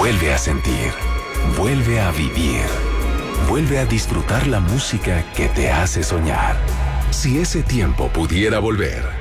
Vuelve a sentir. Vuelve a vivir. Vuelve a disfrutar la música que te hace soñar. Si ese tiempo pudiera volver,